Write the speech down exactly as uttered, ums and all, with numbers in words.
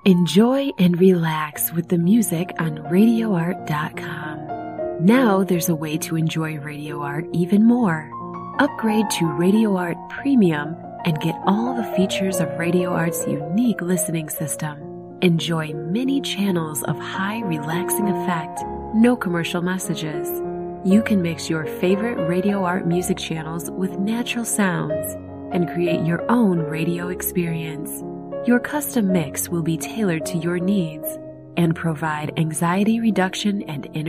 Enjoy and relax with the music on radio art dot com. Now there's a way to enjoy Radio Art even more. Upgrade to Radio Art Premium and get all the features of Radio Art's unique listening system. Enjoy many channels of high relaxing effect, no commercial messages. You can mix your favorite Radio Art music channels with natural sounds and create your own radio experience. Your custom mix will be tailored to your needs and provide anxiety reduction and inner